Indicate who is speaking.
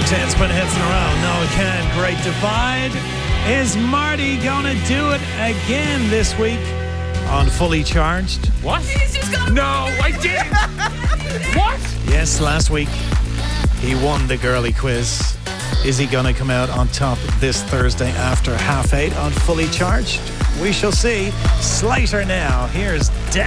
Speaker 1: Chance put heads in a row. No, it can't. Great divide. Is Marty gonna do it again this week on Fully Charged?
Speaker 2: What? No, I didn't. What?
Speaker 1: Yes, last week he won the girly quiz. Is he gonna come out on top this Thursday after 8:30 on Fully Charged? We shall see. Slater now. Here's Dan.